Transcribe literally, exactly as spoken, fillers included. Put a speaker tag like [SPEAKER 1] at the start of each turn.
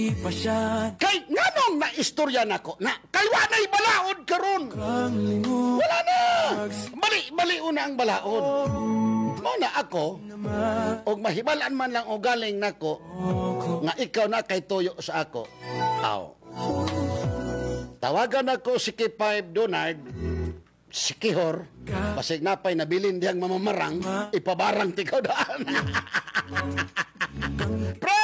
[SPEAKER 1] Kay nganong na istorya nako na kay wanay balaod karon. Wala na. Bali bali una ang balaod. Mo na ako og mahibalan man lang og galing nako nga ikaw na kay tuyo sa ako. Aw. Tawagan ako si K five Donald, si Kihor, basig napay nabilin diyang mamamarang, ipabarang tikaw daan.